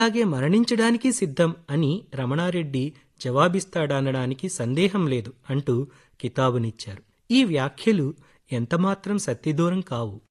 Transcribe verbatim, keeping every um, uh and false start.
అలాగే మరణించడానికి సిద్ధం అని రమణారెడ్డి జవాబిస్తాడనడానికి సందేహం లేదు అంటూ కితాబునిచ్చారు. ఈ వ్యాఖ్యలు ఎంతమాత్రం సత్యదూరం కావు.